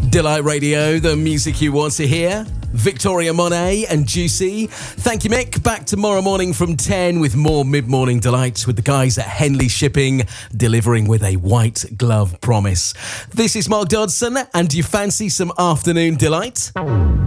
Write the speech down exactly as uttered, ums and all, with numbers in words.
Delight Radio, the music you want to hear. Victoria Monet and Juicy. Thank you, Mick. Back tomorrow morning from ten with more mid-morning delights with the guys at Henley Shipping, delivering with a white glove promise. This is Mark Dodson, and do you fancy some afternoon delight?